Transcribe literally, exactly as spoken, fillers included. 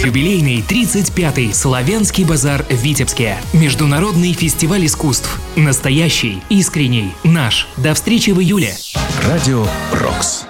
Юбилейный тридцать пятый Славянский базар в Витебске. Международный фестиваль искусств. Настоящий, искренний, наш. До встречи в июле. Радио «Рокс».